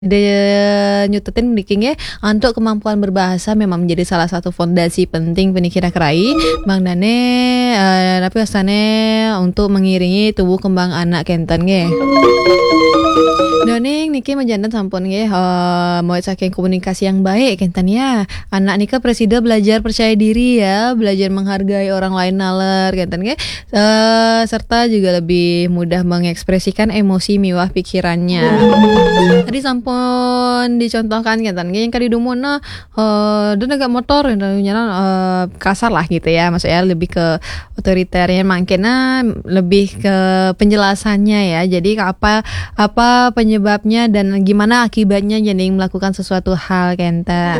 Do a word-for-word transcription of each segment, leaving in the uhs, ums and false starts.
De nyututin bikinnya untuk kemampuan berbahasa memang menjadi salah satu fondasi penting penikiran kerai mangdane eh, tapi asane untuk mengiringi tubuh kembang anak kenten ge. Doning niki menjantan sampun ge eh, mau saking komunikasi yang baik kenten ya. Anak nika presida belajar percaya diri ya, belajar menghargai orang lain naler kenten ge. Eh, serta juga lebih mudah mengekspresikan emosi miwah pikirannya. Tadi sampun dicontohkan kan yang kali dumuna eh dan agak motor nyana uh, kasar lah gitu ya, maksudnya lebih ke otoriternya makanya lebih ke penjelasannya ya. Jadi apa apa penyebabnya dan gimana akibatnya jadi melakukan sesuatu hal kenten.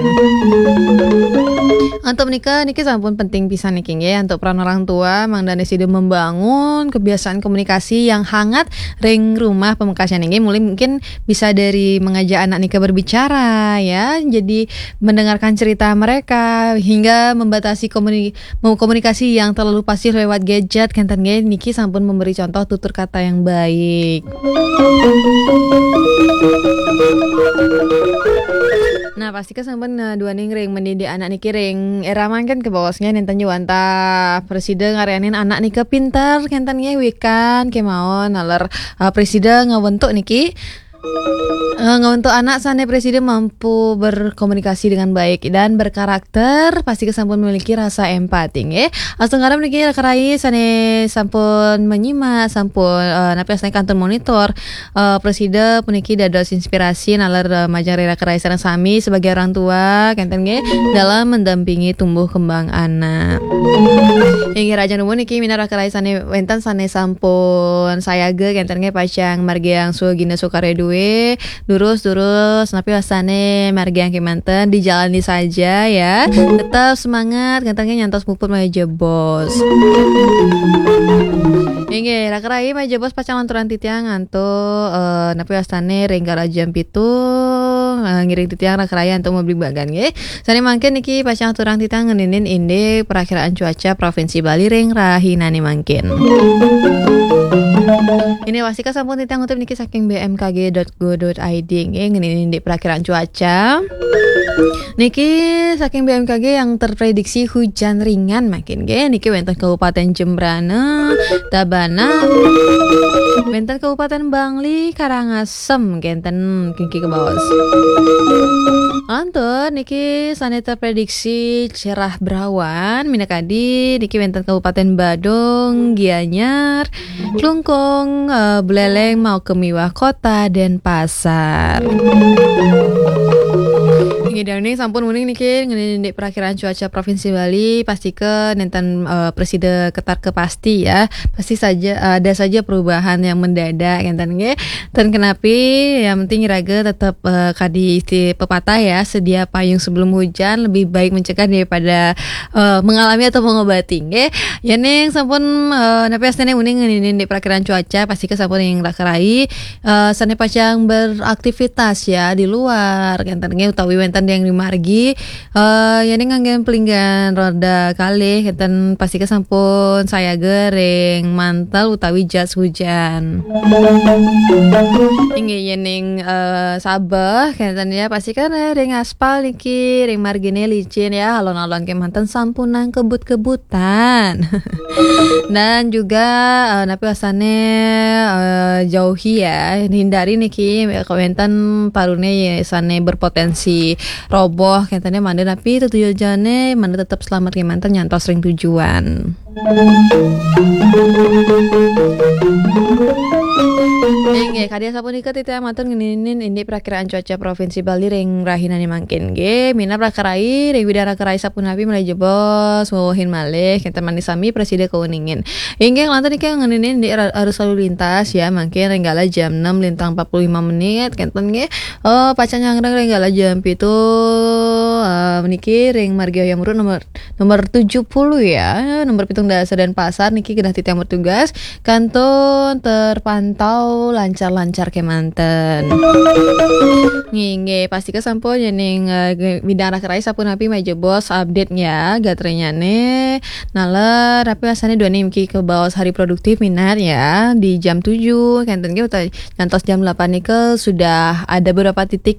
Untuk menikah niki sampun penting pisan niki ya untuk peran orang tua mang dan sudah membangun kebiasaan komunikasi yang hangat ring rumah pemekasan ini mulai mungkin bisa dari mengajak anak nikah berbicara ya, jadi mendengarkan cerita mereka hingga membatasi komuni- komunikasi yang terlalu pasif lewat gadget kenten ge niki sampun memberi contoh tutur kata yang baik. Nah pasti kan sampun uh, dua ning ring mendidik anak niki ring era mangken ke bawasnya nenten juanta presiden ngareanin anak niki pintar kenten ge wikan kemaon naler uh, presiden ngawentuk niki Uh, untuk anak sana presiden mampu berkomunikasi dengan baik dan berkarakter pasti kesampun memiliki rasa empati ya. Asal ngarep niki kerai sane sampun menyimak sampun uh, napi asane kantor monitor uh, presiden puniki dados inspirasi nalar uh, majang rera kerai sana sami sebagai orang tua kenten ge dalam mendampingi tumbuh kembang anak. Yang raja numun niki minara kerai sane wentan sane sampun sayage kenten ge pacang margiang sugina sukaredu durus durus napi wasane margi yang kemanten dijalani saja ya, tetap semangat kantangnya nyantos muput maja bos. Inge rakerai maja bos pacang lanturan titiang ngantuk uh, napi wasane renggara jam pitu uh, ngiring titiang rakerai untuk membeli bagan ge. Sane mangken niki pacang turang titiang ngeninin inde perakiraan cuaca Provinsi Bali ring rahinani mangken. Ini wasika sampun titiang utip niki saking b m k g dot go dot i d nggih ngenin di perakiraan cuaca. Niki saking B M K G yang terprediksi hujan ringan makin nggih niki wonten Kabupaten Jembrana, Tabana, wonten Kabupaten Bangli, Karangasem genten kiki ke bawah. Antun niki sane terprediksi cerah berawan minakadi niki wonten Kabupaten Badung, Gianyar, Klungkung, uh, Buleleng mau ke Miwah Kota dan Pasar. Ini ini sampun muning niki ngene perakiraan cuaca Provinsi Bali pasti ke nenten uh, presiden ketar ke pasti ya. Pasti saja uh, ada saja perubahan yang mendadak enten nggih. Dan kenapi yang penting raga tetap uh, kadi isti pepatah ya, sedia payung sebelum hujan lebih baik mencegah daripada uh, mengalami atau mengobati nggih. Ya ning sampun uh, napi asne muning ngene di perakiraan cuaca pasti ke sampun yang rakerai uh, sane pacang beraktivitas ya di luar enten nggih utawi wenten yang dimargi uh, ya ning nganggen pelinggan roda kalih keten pasti kesampun saya gering mantel utawi jas hujan. Inggih yening uh, Sabah kenten ya pasti kan eh, ring aspal niki ring margine licin ya alon-alon kemanten sampun nang kebut-kebutan. Dan juga uh, napi asane uh, jauhi ya hindari niki kewenten parune ya sane berpotensi roboh katanya manda tapi tujuannya manda tetap selamat kemanten nyantos ring tujuan. Nggih kadia sapun iket itu amatur ngeninin ini perakiraan cuaca Provinsi Bali ring rahinani mangkin nggih mina prakarai ring widara kerai sapunapi mulai jebos wawahin malih kita mandi sami presiden keuningin. Nggih lantar iki ngeninin di arus lalu lintas ya mangkin renggala jam enam lintang empat puluh lima menit kenten nggih. Oh pacan yang renggala jam pitu uh, niki ring Margio yang urut nomor nomor tujuh puluh ya, nomor pitung dasar dan pasar niki kedah titiang bertugas kantun terpantau lancar-lancar kemanten. Nginge pasti kesampun ning uh, bidang rakerai sapun api meja bos update nya gatrenya ne naler tapi asane dua nimki ke bawah hari produktif minar ya di jam tujuh kenten kita nyantos jam delapan nih ke sudah ada beberapa titik